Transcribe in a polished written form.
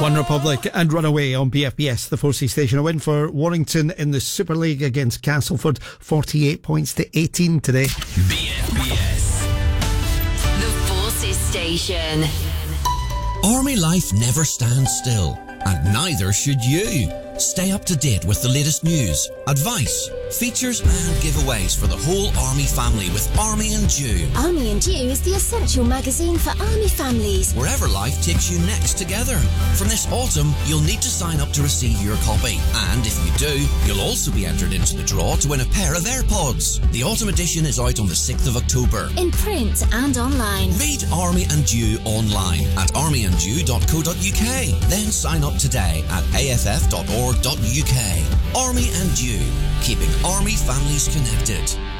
One Republic and Runaway on BFBS, the 4C station. A win for Warrington in the Super League against Castleford, 48 points to 18 today. BFBS, the 4C station. Army life never stands still, and neither should you. Stay up to date with the latest news, advice, features and giveaways for the whole Army family with Army and Dew. Army and Dew is the essential magazine for Army families. Wherever life takes you next together. From this autumn, you'll need to sign up to receive your copy. And if you do, you'll also be entered into the draw to win a pair of AirPods. The autumn edition is out on the 6th of October. In print and online. Read Army and Dew online at armyanddew.co.uk. Then sign up today at aff.org.uk. Army and Dew, keeping Army families connected.